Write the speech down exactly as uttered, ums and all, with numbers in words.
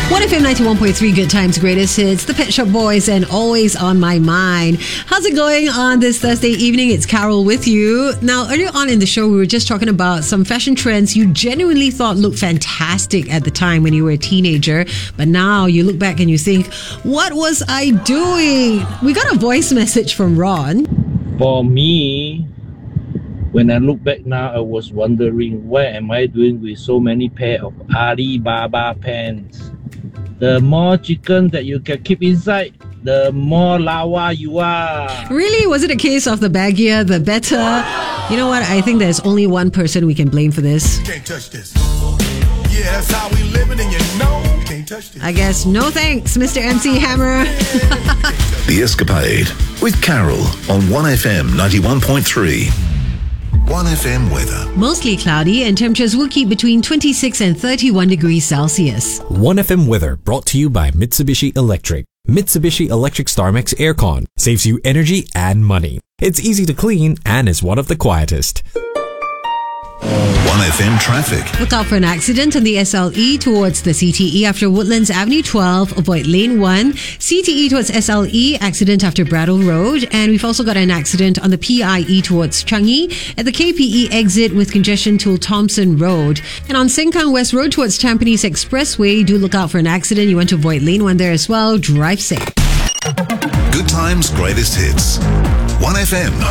one F M ninety-one point three, Good Times, Greatest Hits, the Pet Shop Boys, and Always on My Mind. How's it going on this Thursday evening? It's Carol with you. Now, earlier on in the show, we were just talking about some fashion trends you genuinely thought looked fantastic at the time when you were a teenager, but now you look back and you think, what was I doing? We got a voice message from Ron. For me, when I look back now, I was wondering, what am I doing with so many pair of Alibaba pants? The more chicken that you can keep inside, the more lawa you are. Really? Was it a case of the baggier, the better? You know what? I think there's only one person we can blame for this. Can't touch this. Yeah, that's how we living, and you know, can't touch this. I guess no thanks, Mister M C Hammer. The Escapade with Carol on one F M ninety-one point three. one F M weather. Mostly cloudy and temperatures will keep between twenty-six and thirty-one degrees Celsius. one F M weather brought to you by Mitsubishi Electric. Mitsubishi Electric StarMax Aircon saves you energy and money. It's easy to clean and is one of the quietest. one F M traffic. Look out for an accident on the S L E towards the C T E after Woodlands Avenue twelve. Avoid lane one. C T E towards S L E, accident after Brattle Road. And we've also got an accident on the P I E towards Changi at the K P E exit with congestion till Thompson Road. And on Sengkang West Road towards Tampines Expressway, do look out for an accident. You want to avoid lane one there as well. Drive safe. Good Times, Greatest Hits. one F M